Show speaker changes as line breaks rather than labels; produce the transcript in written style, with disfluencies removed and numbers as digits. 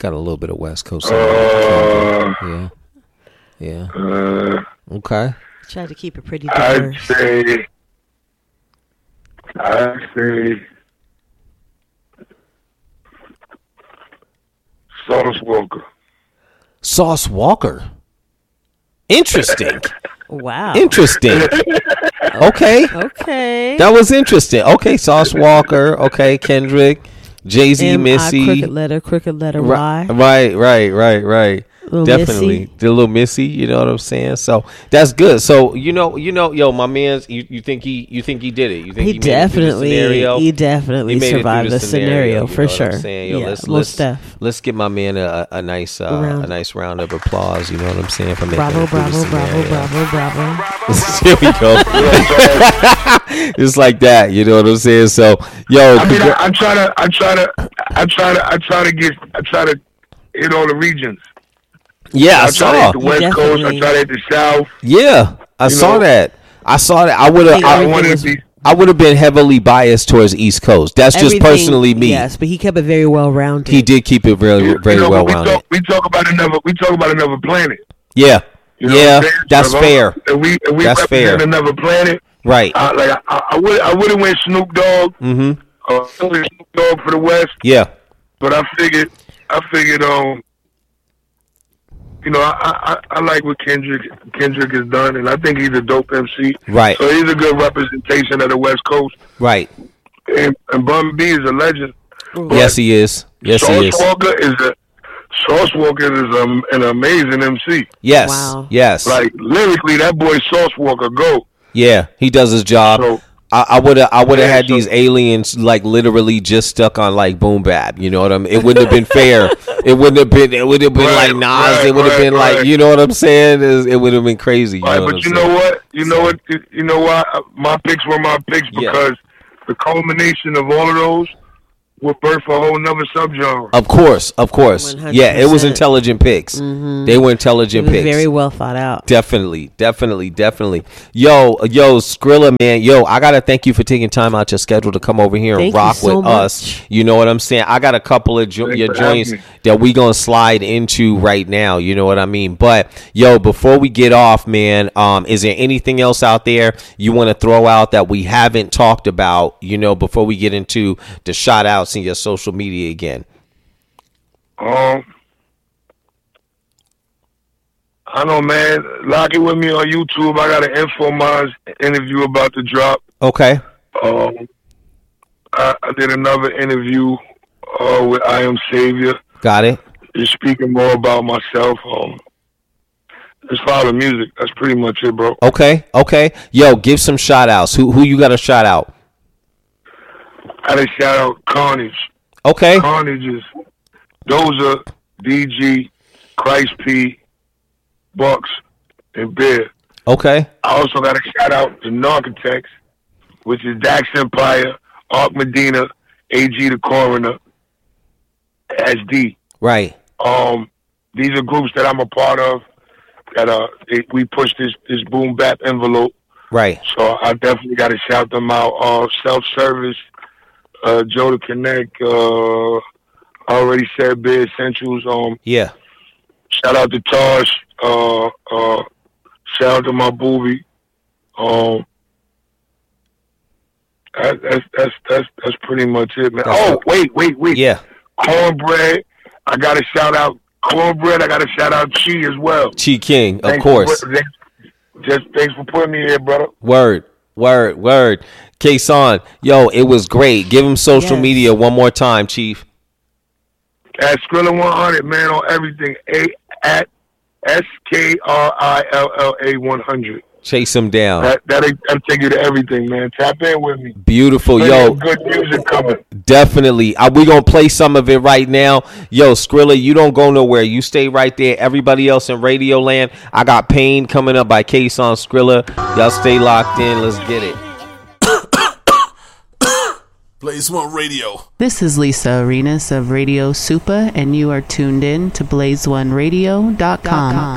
Got a little bit of West Coast. Yeah. Okay.
Tried to keep it pretty diverse.
I'd say Sauce Walker.
Sauce Walker. Interesting.
Wow.
Interesting. Okay. That was interesting. Okay, Sauce Walker. Okay, Kendrick, Jay-Z, Missy.
Crooked letter Y.
Right. Definitely.
Missy.
The little Missy, you know what I'm saying? So that's good. So yo, my man's you think he did it? You think he
definitely survived the scenario for sure.
Yo, let's give my man a nice round of applause, you know what I'm saying? For making
bravo.
Here we go. It's like that, you know what I'm saying? So yo,
I try to hit all the regions.
Yeah, I
saw.
saw
the West Coast. I tried at the South.
Yeah, I saw that. I would have been heavily biased towards East Coast. That's just personally me.
Yes, but he kept it very well rounded.
He did keep it very well rounded.
We talk about another planet.
Yeah, that's fair.
And we
that's fair.
Another planet.
Right.
I would have went Snoop Dogg. Snoop Dogg for the West.
Yeah.
But I figured. I like what Kendrick has done, and I think he's a dope MC.
Right.
So he's a good representation of the West Coast.
Right.
And Bun B is a legend.
Yes, he is.
Sauce Walker is an amazing MC.
Yes.
Wow.
Yes.
Like lyrically, that boy Sauce Walker go.
Yeah, he does his job.
So,
I would have had these aliens like literally just stuck on like boom bap. You know what I mean? It wouldn't have been fair. It would have been like Nas. It would have been like, you know what I'm saying? It would have been crazy.
You know what? My picks were my picks because the culmination of all of those would birth a whole nother subgenre.
Of course.
100%.
Yeah, it was intelligent picks.
Mm-hmm.
They were intelligent picks.
Very well thought out.
Definitely. Yo, Skrilla, man. Yo, I gotta thank you for taking time out your schedule to come over here and rock with us. You know what I'm saying? I got a couple of your joints that we gonna slide into right now. You know what I mean? But yo, before we get off, man, is there anything else out there you want to throw out that we haven't talked about? You know, before we get into the shout outs and your social media again.
I know, man. Lock it with me on YouTube. I got an InfoMods interview about to drop.
Okay.
I did another interview with I Am Savior.
Got it.
Just speaking more about myself. Just follow the music. That's pretty much it, bro.
Okay. Yo, give some shout outs. Who you got to shout out?
I gotta shout out Carnage.
Okay.
Carnage is Doza, DG, Christ P, Bucks, and Bear.
Okay.
I also got to shout out the Narcotex, which is Dax Empire, Ark Medina, AG the Coroner, SD.
Right.
These are groups that I'm a part of. That we push this boom bap envelope.
Right.
So I definitely got to shout them out. Self Service, Joe the Connect. I already said Beer Essentials.
Yeah.
Shout out to Tosh. Shout out to my booby. That's pretty much it, man. Wait.
Yeah.
Cornbread. I got to shout out Cornbread. I got to shout out Chi as well.
Chi King, of course.
Thanks for putting me here, brother.
Word. K-Son, yo, it was great. Give him social media one more time, Chief.
At Skrilla 100, man, on everything. At SKRILLA 100.
Chase him down.
That'll take you to everything, man. Tap in with me.
Beautiful, yo.
Good music coming.
Definitely. We gonna play some of it right now. Yo, Skrilla, you don't go nowhere. You stay right there. Everybody else in Radio Land, I got Pain coming up by K-Son Skrilla. Y'all stay locked in. Let's get it.
Blaze One Radio.
This is Lisa Arenas of Radio Supa, and you are tuned in to BlazeOneRadio.com.